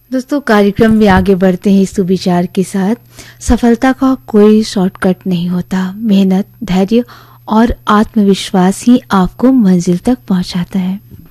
दोस्तों, कार्यक्रम में आगे बढ़ते हैं इस सुविचार के साथ। सफलता का कोई शॉर्टकट नहीं होता। मेहनत, धैर्य और आत्मविश्वास ही आपको मंजिल तक पहुंचाता है।